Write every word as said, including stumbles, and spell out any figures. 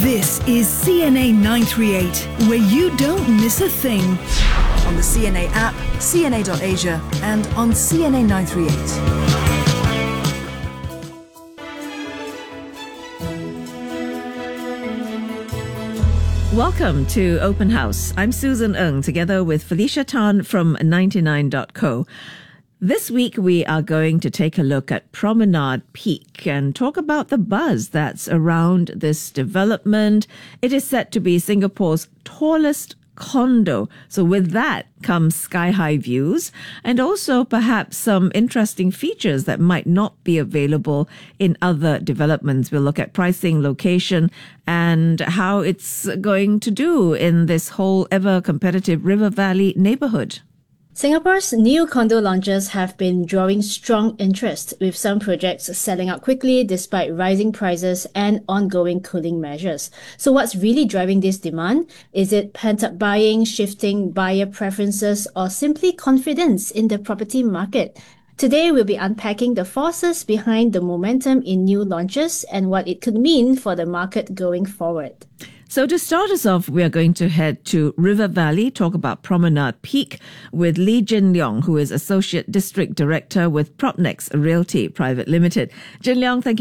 This is C N A nine thirty-eight, where you don't miss a thing. On the C N A app, C N A dot Asia, and on C N A nine thirty-eight. Welcome to Open House. I'm Susan Ng, together with Felicia Tan from ninety-nine dot co. This week, we are going to take a look at Promenade Peak and talk about the buzz that's around this development. It is set to be Singapore's tallest condo. So with that comes sky-high views and also perhaps some interesting features that might not be available in other developments. We'll look at pricing, location, and how it's going to do in this whole ever-competitive River Valley neighborhood. Singapore's new condo launches have been drawing strong interest, with some projects selling out quickly despite rising prices and ongoing cooling measures. So what's really driving this demand? Is it pent-up buying, shifting buyer preferences, or simply confidence in the property market? Today, we'll be unpacking the forces behind the momentum in new launches and what it could mean for the market going forward. So to start us off, we are going to head to River Valley, talk about Promenade Peak with Lee Jin Leong, who is Associate District Director with Propnex Realty Private Limited. Jin Leong, thank you